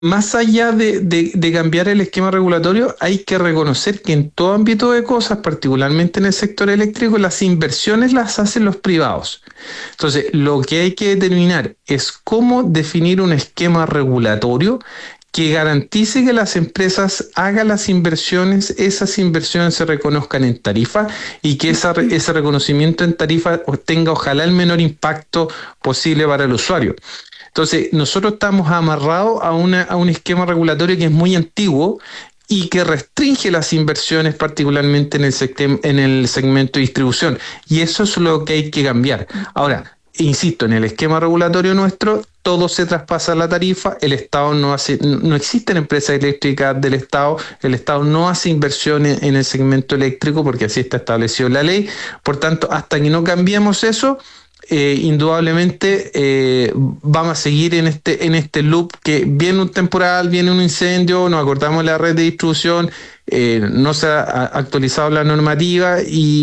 Más allá de cambiar el esquema regulatorio, hay que reconocer que en todo ámbito de cosas, particularmente en el sector eléctrico, las inversiones las hacen los privados. Entonces, lo que hay que determinar es cómo definir un esquema regulatorio que garantice que las empresas hagan las inversiones, esas inversiones se reconozcan en tarifa y que ese reconocimiento en tarifa tenga ojalá el menor impacto posible para el usuario. Entonces, nosotros estamos amarrados a un esquema regulatorio que es muy antiguo y que restringe las inversiones, particularmente en el segmento de distribución. Y eso es lo que hay que cambiar. Ahora, insisto, en el esquema regulatorio nuestro, todo se traspasa a la tarifa, el Estado no hace, no existen empresas eléctricas del Estado, el Estado no hace inversiones en el segmento eléctrico porque así está establecido en la ley. Por tanto, hasta que no cambiemos eso, indudablemente vamos a seguir en este loop que viene un temporal, viene un incendio, nos acordamos de la red de distribución, no se ha actualizado la normativa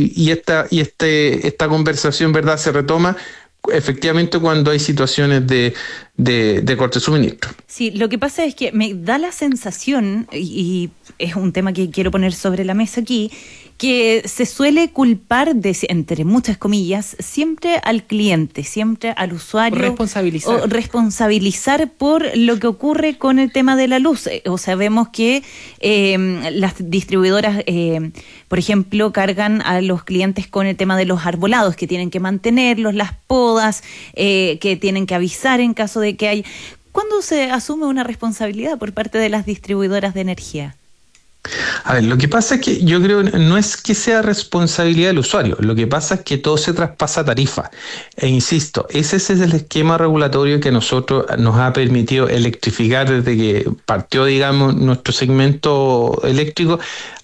esta conversación, ¿verdad?, se retoma efectivamente cuando hay situaciones de corte de suministro. Sí, lo que pasa es que me da la sensación, y es un tema que quiero poner sobre la mesa aquí, que se suele culpar entre muchas comillas, siempre al cliente, siempre al usuario. Responsabilizar. O responsabilizar por lo que ocurre con el tema de la luz. O sea, vemos que las distribuidoras, por ejemplo, cargan a los clientes con el tema de los arbolados, que tienen que mantenerlos, las podas, que tienen que avisar en caso de que hay... ¿Cuándo se asume una responsabilidad por parte de las distribuidoras de energía? A ver, lo que pasa es que yo creo que no es que sea responsabilidad del usuario, lo que pasa es que todo se traspasa a tarifa. E insisto, ese es el esquema regulatorio que a nosotros nos ha permitido electrificar desde que partió, digamos, nuestro segmento eléctrico.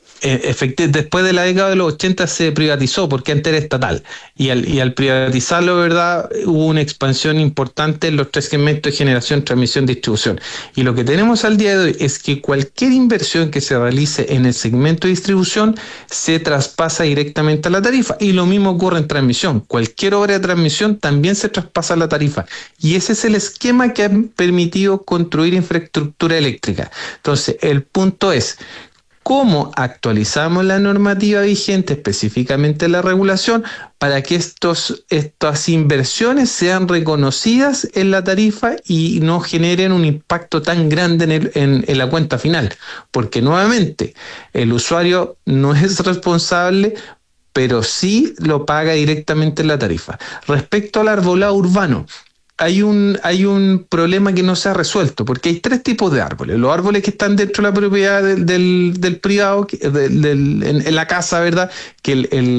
Después de la década de los 80 se privatizó porque antes era estatal y al privatizarlo, ¿verdad?, hubo una expansión importante en los tres segmentos de generación, transmisión, distribución. Y lo que tenemos al día de hoy es que cualquier inversión que se realice en el segmento de distribución se traspasa directamente a la tarifa, y lo mismo ocurre en transmisión. Cualquier obra de transmisión también se traspasa a la tarifa, y ese es el esquema que ha permitido construir infraestructura eléctrica. Entonces, el punto es: ¿cómo actualizamos la normativa vigente, específicamente la regulación, para que estas inversiones sean reconocidas en la tarifa y no generen un impacto tan grande en la cuenta final? Porque nuevamente, el usuario no es responsable, pero sí lo paga directamente en la tarifa. Respecto al arbolado urbano, hay un problema que no se ha resuelto, porque hay tres tipos de árboles. Los árboles que están dentro de la propiedad del privado, en la casa, ¿verdad?, que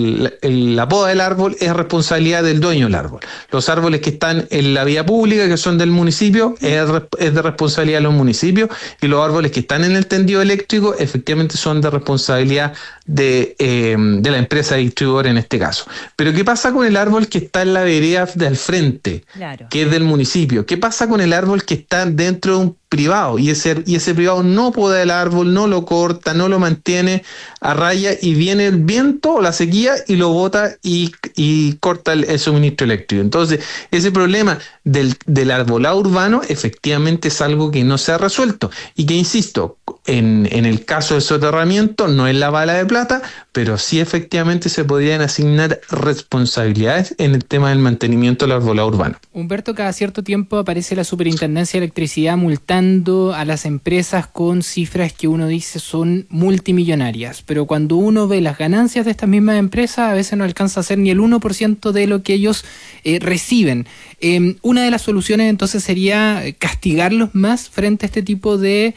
la poda del árbol es responsabilidad del dueño del árbol. Los árboles que están en la vía pública, que son del municipio, es de responsabilidad de los municipios, y los árboles que están en el tendido eléctrico efectivamente son de responsabilidad de la empresa distribuidora en este caso. Pero ¿qué pasa con el árbol que está en la vereda del frente? Claro. Que es del municipio. ¿Qué pasa con el árbol que está dentro de un privado y ese privado no poda el árbol, no lo corta, no lo mantiene a raya, y viene el viento o la sequía y lo bota y corta el suministro eléctrico? Entonces, ese problema del arbolado urbano efectivamente es algo que no se ha resuelto y que, insisto, en el caso del soterramiento no es la bala de plata, pero sí efectivamente se podrían asignar responsabilidades en el tema del mantenimiento del arbolado urbano. Humberto, cada cierto tiempo aparece la Superintendencia de Electricidad multando a las empresas con cifras que uno dice son multimillonarias, pero cuando uno ve las ganancias de estas mismas empresas, a veces no alcanza a ser ni el 1% de lo que ellos reciben. Una de las soluciones entonces sería castigarlos más frente a este tipo de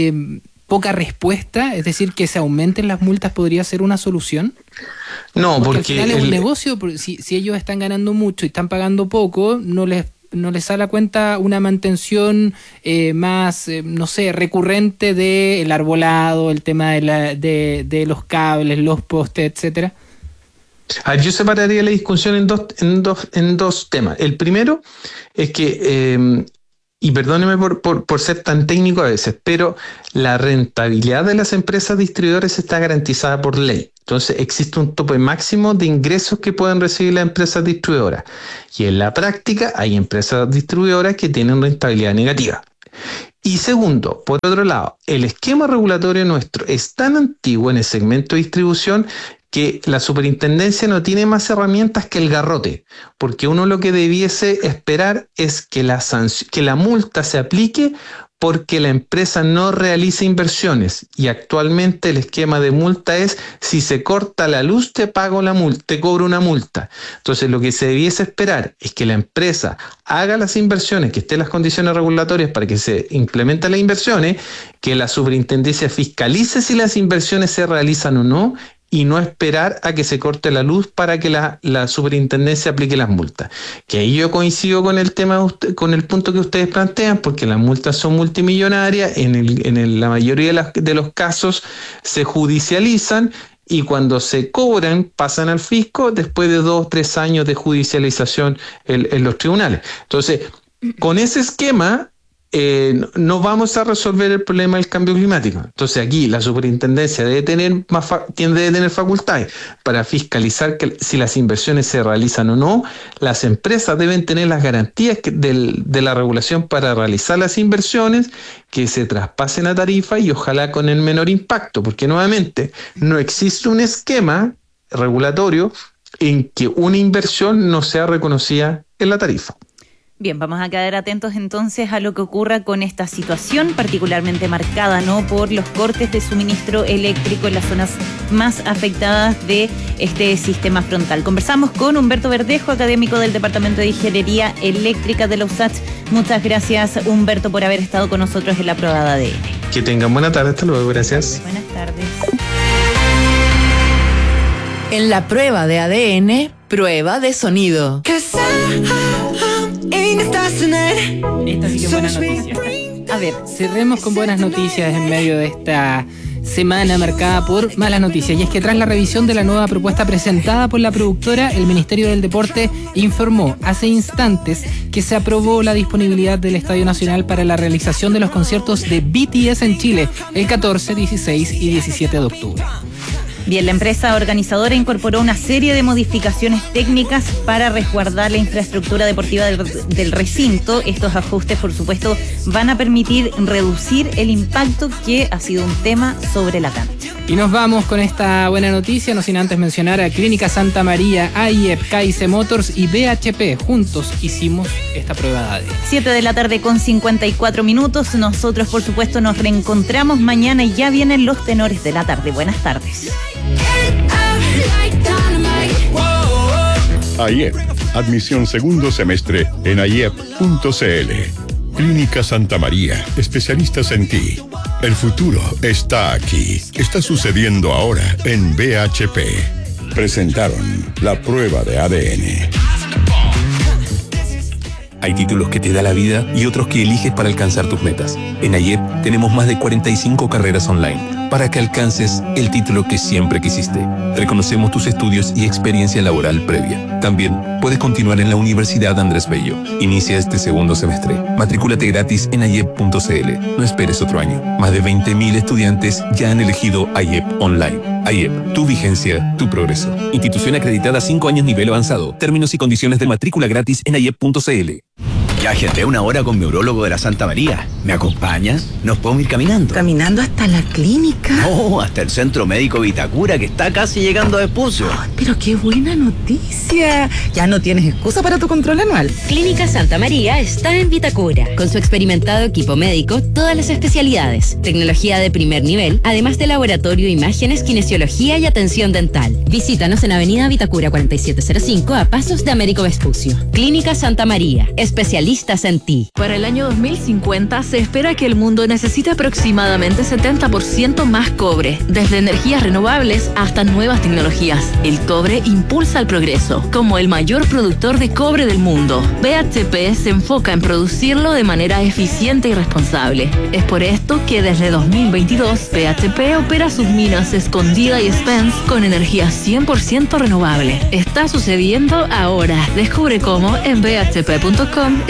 poca respuesta, es decir, que se aumenten las multas podría ser una solución. No, porque al final es un negocio, si ellos están ganando mucho y están pagando poco, no les sale a cuenta una mantención más, no sé, recurrente del arbolado, el tema de los cables, los postes, etcétera. Yo separaría la discusión en dos temas. El primero es que y perdóneme por ser tan técnico a veces, pero la rentabilidad de las empresas distribuidoras está garantizada por ley. Entonces existe un tope máximo de ingresos que pueden recibir las empresas distribuidoras. Y en la práctica hay empresas distribuidoras que tienen rentabilidad negativa. Y segundo, por otro lado, el esquema regulatorio nuestro es tan antiguo en el segmento de distribución que la superintendencia no tiene más herramientas que el garrote, porque uno lo que debiese esperar es que la multa se aplique porque la empresa no realiza inversiones, y actualmente el esquema de multa es: si se corta la luz te pago la multa, te cobro una multa. Entonces lo que se debiese esperar es que la empresa haga las inversiones, que estén las condiciones regulatorias para que se implementen las inversiones, que la superintendencia fiscalice si las inversiones se realizan o no, y no esperar a que se corte la luz para que la superintendencia aplique las multas. Que ahí yo coincido con el tema, con el punto que ustedes plantean, porque las multas son multimillonarias, en la mayoría de los casos se judicializan, y cuando se cobran pasan al fisco después de 2 o 3 años de judicialización en los tribunales. Entonces, con ese esquema no vamos a resolver el problema del cambio climático. Entonces aquí la superintendencia tiende a tener facultades para fiscalizar que si las inversiones se realizan o no. Las empresas deben tener las garantías de la regulación para realizar las inversiones, que se traspasen a tarifa y ojalá con el menor impacto, porque nuevamente no existe un esquema regulatorio en que una inversión no sea reconocida en la tarifa. Bien, vamos a quedar atentos entonces a lo que ocurra con esta situación, particularmente marcada, ¿no?, por los cortes de suministro eléctrico en las zonas más afectadas de este sistema frontal. Conversamos con Humberto Verdejo, académico del Departamento de Ingeniería Eléctrica de la USACH. Muchas gracias, Humberto, por haber estado con nosotros en la prueba de ADN. Que tengan buena tarde, hasta luego, gracias. Buenas tardes. En la prueba de ADN, prueba de sonido. Esta sí que es buena noticia. A ver, cerremos con buenas noticias en medio de esta semana marcada por malas noticias. Y es que tras la revisión de la nueva propuesta presentada por la productora, el Ministerio del Deporte informó hace instantes que se aprobó la disponibilidad del Estadio Nacional para la realización de los conciertos de BTS en Chile el 14, 16 y 17 de octubre. Bien, la empresa organizadora incorporó una serie de modificaciones técnicas para resguardar la infraestructura deportiva del recinto. Estos ajustes, por supuesto, van a permitir reducir el impacto que ha sido un tema sobre la cancha. Y nos vamos con esta buena noticia, no sin antes mencionar a Clínica Santa María, AIEP, KIC Motors y BHP. Juntos hicimos esta prueba de ADN. 7:54 p.m. Nosotros, por supuesto, nos reencontramos mañana y ya vienen los tenores de la tarde. Buenas tardes. AIEP, admisión segundo semestre en aiep.cl. Clínica Santa María, especialistas en ti. El futuro está aquí. Está sucediendo ahora en BHP. Presentaron la prueba de ADN. Hay títulos que te da la vida y otros que eliges para alcanzar tus metas. En AIEP tenemos más de 45 carreras online para que alcances el título que siempre quisiste. Reconocemos tus estudios y experiencia laboral previa. También puedes continuar en la Universidad Andrés Bello. Inicia este segundo semestre. Matrículate gratis en aiep.cl. No esperes otro año. Más de 20.000 estudiantes ya han elegido AIEP Online. AIEP, tu vigencia, tu progreso. Institución acreditada 5 años nivel avanzado. Términos y condiciones de matrícula gratis en aiep.cl. Ya agendé una hora con mi urólogo de la Santa María. ¿Me acompañas? ¿Nos podemos ir caminando? ¿Caminando hasta la clínica? No, hasta el Centro Médico Vitacura, que está casi llegando a Vespucio. Pero qué buena noticia. Ya no tienes excusa para tu control anual. Clínica Santa María está en Vitacura. Con su experimentado equipo médico, todas las especialidades, tecnología de primer nivel, además de laboratorio, imágenes, kinesiología y atención dental. Visítanos en Avenida Vitacura 4705 a pasos de Américo Vespucio. Clínica Santa María, especialistas en ti. Para el año 2050 se espera que el mundo necesite aproximadamente 70% más cobre, desde energías renovables hasta nuevas tecnologías. El cobre impulsa el progreso, como el mayor productor de cobre del mundo. BHP se enfoca en producirlo de manera eficiente y responsable. Es por esto que desde 2022 BHP opera sus minas Escondida y Spence con energía 100% renovable. Está sucediendo ahora. Descubre cómo en bhp.com/BHP.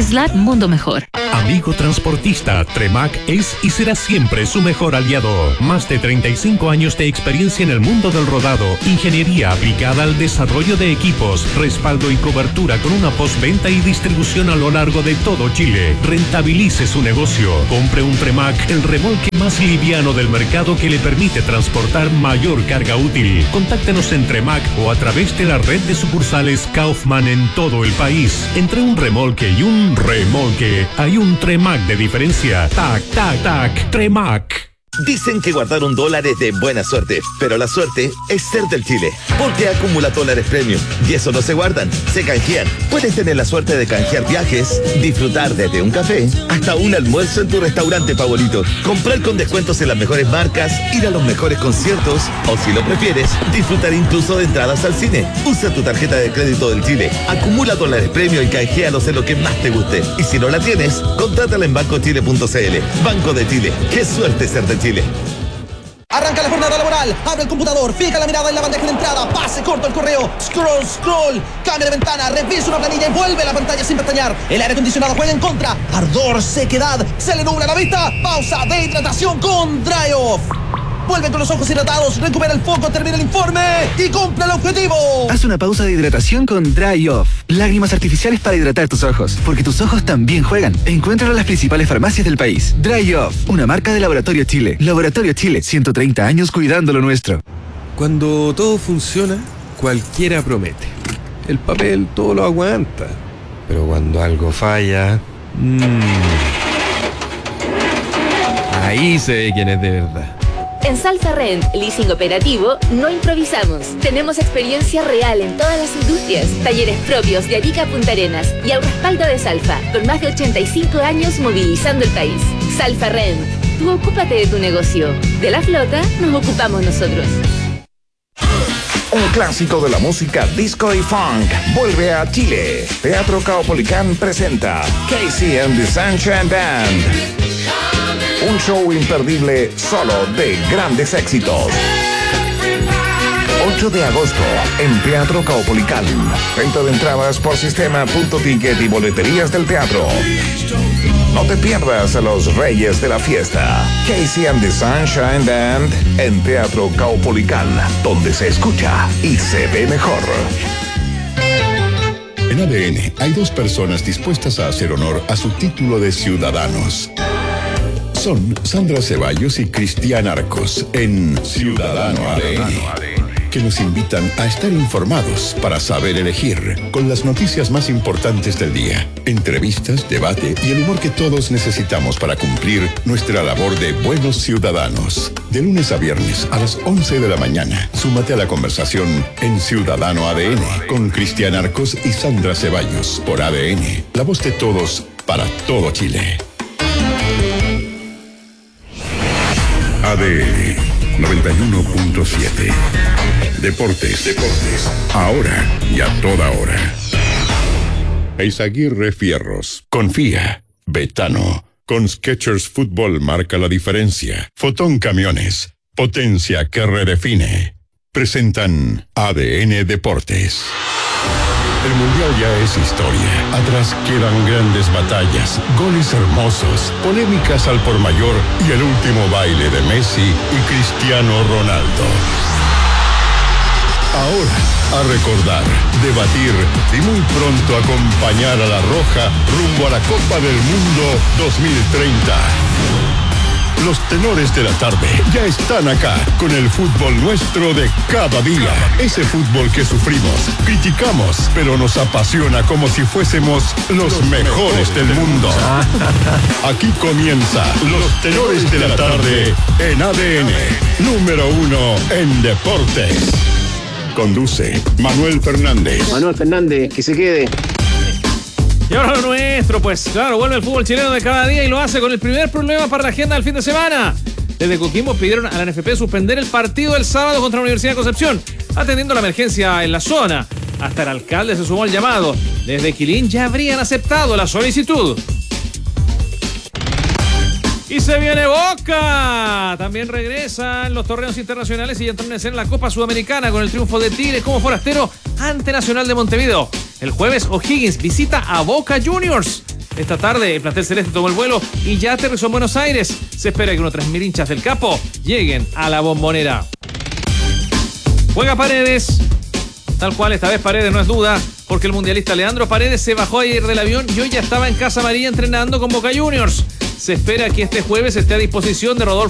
Slat Mundo Mejor. Amigo transportista, Tremac es y será siempre su mejor aliado. Más de 35 años de experiencia en el mundo del rodado, ingeniería aplicada al desarrollo de equipos, respaldo y cobertura con una postventa y distribución a lo largo de todo Chile. Rentabilice su negocio. Compre un Tremac, el remolque más liviano del mercado que le permite transportar mayor carga útil. Contáctenos en Tremac o a través de la red de sucursales Kaufman en todo el país. Entre un remolque y un remolque hay un Tremac de diferencia. Tac, tac, tac. Tremac. Dicen que guardar $1 es de buena suerte, pero la suerte es ser del Chile, porque acumula dólares premium, y eso no se guardan, se canjean. Puedes tener la suerte de canjear viajes, disfrutar desde un café hasta un almuerzo en tu restaurante favorito, comprar con descuentos en las mejores marcas, ir a los mejores conciertos, o si lo prefieres, disfrutar incluso de entradas al cine. Usa tu tarjeta de crédito del Chile, acumula dólares premium y canjealos en lo que más te guste. Y si no la tienes, contrátala en bancochile.cl. Banco de Chile, qué suerte ser de Chile. Arranca la jornada laboral, abre el computador, fija la mirada en la bandeja de entrada, pase corto el correo, scroll, cambia de ventana, revisa una planilla y vuelve a la pantalla sin pestañear. El aire acondicionado juega en contra, ardor, sequedad, se le nubla la vista, pausa de hidratación con Dry Off. Vuelve con los ojos hidratados, recupera el foco, termina el informe y cumple el objetivo. Haz una pausa de hidratación con Dry Off. Lágrimas artificiales para hidratar tus ojos, porque tus ojos también juegan. Encuéntralo en las principales farmacias del país. Dry Off, una marca de Laboratorio Chile. Laboratorio Chile, 130 años cuidando lo nuestro. Cuando todo funciona, cualquiera promete. El papel todo lo aguanta. Pero cuando algo falla... ahí se ve quién es de verdad. En Salfa Rent, leasing operativo, no improvisamos. Tenemos experiencia real en todas las industrias, talleres propios de Arica a Punta Arenas y al respaldo de Salfa, con más de 85 años movilizando el país. Salfa Rent, tú ocúpate de tu negocio. De la flota nos ocupamos nosotros. Un clásico de la música disco y funk vuelve a Chile. Teatro Caupolicán presenta Casey and the Sunshine Band. Un show imperdible solo de grandes éxitos. 8 de agosto en Teatro Caupolicán. Venta de entradas por sistema.ticket y boleterías del teatro. No te pierdas a los reyes de la fiesta. Casey and the Sunshine Band en Teatro Caupolicán, donde se escucha y se ve mejor. En ADN hay 2 personas dispuestas a hacer honor a su título de ciudadanos. Son Sandra Ceballos y Cristian Arcos en Ciudadano ADN, que nos invitan a estar informados para saber elegir, con las noticias más importantes del día, entrevistas, debate y el humor que todos necesitamos para cumplir nuestra labor de buenos ciudadanos. De lunes a viernes a las 11 de la mañana, súmate a la conversación en Ciudadano ADN con Cristian Arcos y Sandra Ceballos por ADN, la voz de todos para todo Chile. ADN 91.7. Deportes. Ahora y a toda hora. Eizaguirre Fierros. Confía. Betano. Con Skechers Fútbol marca la diferencia. Fotón Camiones. Potencia que redefine. Presentan ADN Deportes. El Mundial ya es historia. Atrás quedan grandes batallas, goles hermosos, polémicas al por mayor y el último baile de Messi y Cristiano Ronaldo. Ahora, a recordar, debatir y muy pronto acompañar a la Roja rumbo a la Copa del Mundo 2030. Los tenores de la tarde ya están acá con el fútbol nuestro de cada día. Ese fútbol que sufrimos, criticamos, pero nos apasiona como si fuésemos los mejores del mundo. Aquí comienza Los Tenores de la Tarde en ADN, número 1 en deportes. Conduce Manuel Fernández. Manuel Fernández, que se quede. Y ahora lo nuestro, pues claro, vuelve el fútbol chileno de cada día y lo hace con el primer problema para la agenda del fin de semana. Desde Coquimbo pidieron a la NFP suspender el partido del sábado contra la Universidad de Concepción, atendiendo la emergencia en la zona. Hasta el alcalde se sumó al llamado. Desde Quilín ya habrían aceptado la solicitud. Y se viene Boca. También regresan los torneos internacionales y ya entran en escena la Copa Sudamericana con el triunfo de Tigres como forastero ante Nacional de Montevideo. El jueves O'Higgins visita a Boca Juniors. Esta tarde el plantel celeste tomó el vuelo y ya aterrizó en Buenos Aires. Se espera que unos 3.000 hinchas del Capo lleguen a la Bombonera. Juega Paredes. Tal cual, esta vez Paredes no es duda, porque el mundialista Leandro Paredes se bajó ayer del avión y hoy ya estaba en Casa Amarilla entrenando con Boca Juniors. Se espera que este jueves esté a disposición de Rodolfo